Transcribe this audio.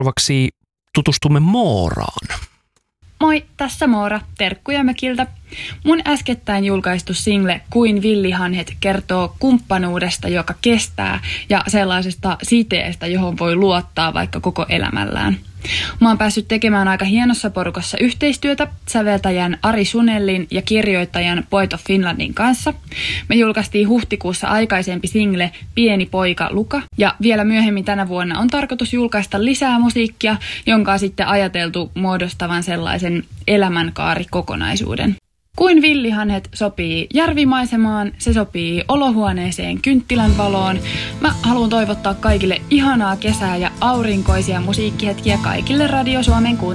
Seuraavaksi tutustumme Mooraan. Moi, tässä Moora, terkkuja mökiltä. Mun äskettäin julkaistu single Kuin villihanhet kertoo kumppanuudesta, joka kestää, ja sellaisesta siteestä, johon voi luottaa vaikka koko elämällään. Mä oon päässyt tekemään aika hienossa porukassa yhteistyötä säveltäjän Ari Sunellin ja kirjoittajan Poet of Finlandin kanssa. Me julkaistiin huhtikuussa aikaisempi single Pieni poika Luka, ja vielä myöhemmin tänä vuonna on tarkoitus julkaista lisää musiikkia, jonka on sitten ajateltu muodostavan sellaisen elämänkaarikokonaisuuden. Kuin villihanhet sopii järvimaisemaan, se sopii olohuoneeseen kynttilän valoon. Mä haluan toivottaa kaikille ihanaa kesää ja aurinkoisia musiikkihetkiä kaikille Radio Suomen kuuntelijoille.